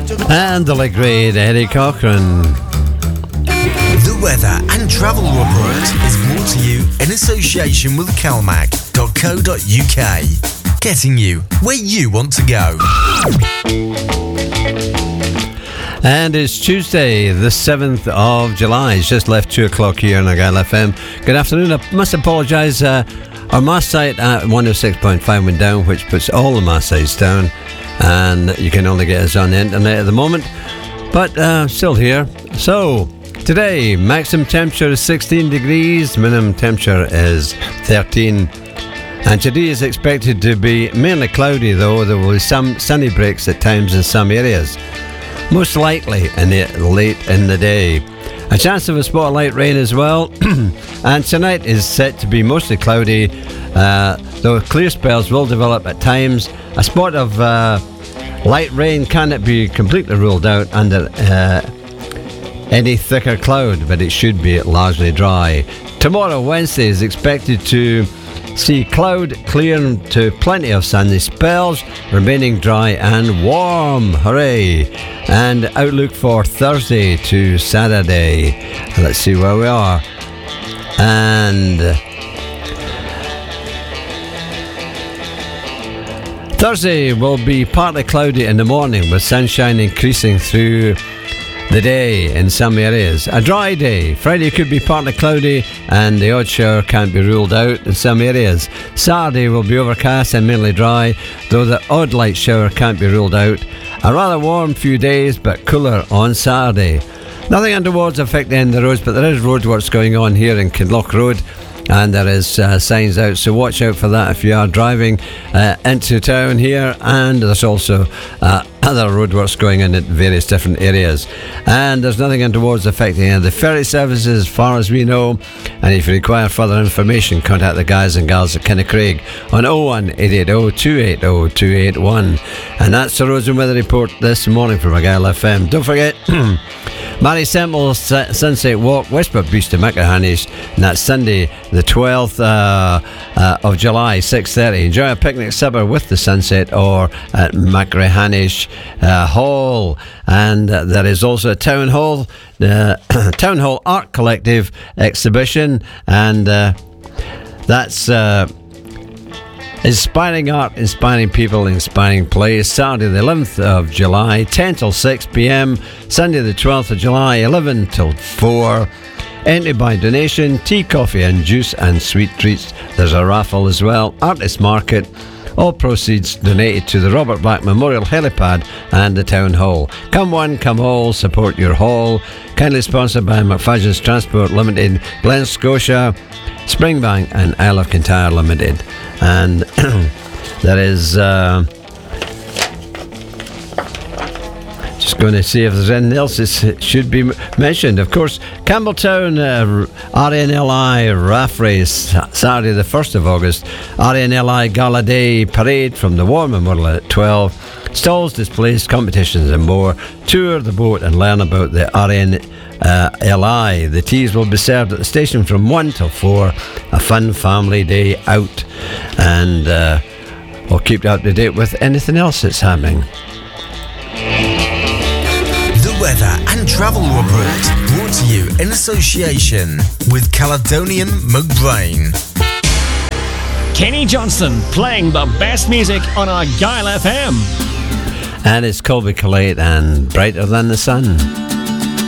And the late great Eddie Cochran. The weather and travel report is brought to you in association with calmac.co.uk. Getting you where you want to go. And it's Tuesday, the 7th of July. It's just left 2 o'clock here on Argyle FM. Good afternoon. I must apologise. Our mast site at 106.5 went down, which puts all the mast sites down. And you can only get us on the internet at the moment. But still here. So, today, maximum temperature is 16 degrees. Minimum temperature is 13. And today is expected to be mainly cloudy, though. There will be some sunny breaks at times in some areas. Most likely late in the day. A chance of a spot of light rain as well. And tonight is set to be mostly cloudy, though clear spells will develop at times. A spot of light rain cannot be completely ruled out under any thicker cloud, but it should be largely dry. Tomorrow, Wednesday, is expected to see cloud clear to plenty of sunny spells, remaining dry and warm. Hooray! And outlook for Thursday to Saturday. Let's see where we are. And Thursday will be partly cloudy in the morning, with sunshine increasing through the day in some areas. A dry day. Friday could be partly cloudy and the odd shower can't be ruled out in some areas. Saturday will be overcast and mainly dry, though the odd light shower can't be ruled out. A rather warm few days, but cooler on Saturday. Nothing untoward affecting the roads, but there is roadworks going on here in Kinloch Road, and there is signs out, so watch out for that if you are driving into town here. And there's also other roadworks going in at various different areas, and there's nothing untoward affecting the ferry services as far as we know. And if you require further information, contact the guys and gals at Kinnacraig on 01880 280 281. And that's the roads and weather report this morning from Argyle FM. Don't forget Mary Semple's Sunset Walk, Westport Beach to Machrihanish, and that's Sunday the 12th of July, 6:30. Enjoy a picnic supper with the sunset or at Machrihanish Hall. And there is also a Town Hall Art Collective exhibition, and that's inspiring art, inspiring people, inspiring plays. Saturday the 11th of July, 10 till 6 p.m. Sunday the 12th of July, 11 till 4. Entry by donation, tea, coffee and juice and sweet treats. There's a raffle as well. Artist Market. All proceeds donated to the Robert Black Memorial Helipad and the Town Hall. Come one, come all, support your hall. Kindly sponsored by McFadden's Transport Limited, Glen Scotia, Springbank and Isle of Kintyre Limited. And there is just going to see if there's anything else that should be mentioned. Of course, Campbelltown RNLI RAF race, Saturday the 1st of August. RNLI Gala Day Parade from the War Memorial at 12. Stalls, displays, competitions and more. Tour the boat and learn about the RNLI. The teas will be served at the station from 1 till 4. A fun family day out. And we'll keep you up to date with anything else that's happening. Weather and travel report brought to you in association with Caledonian McBrain. Kenny Johnston playing the best music on Argyle FM. And it's Colby Collate and Brighter Than the Sun.